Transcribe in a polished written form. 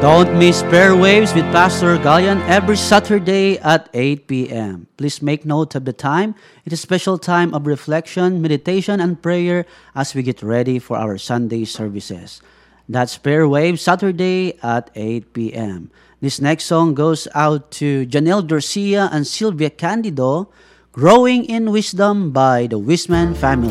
Don't miss Prayer Waves with Pastor Galian every Saturday at 8 p.m. Please make note of the time. It is a special time of reflection, meditation, and prayer as we get ready for our Sunday services. That's Prayer Waves Saturday at 8 p.m. This next song goes out to Janelle Garcia and Sylvia Candido, Growing in Wisdom by the Wisman Family.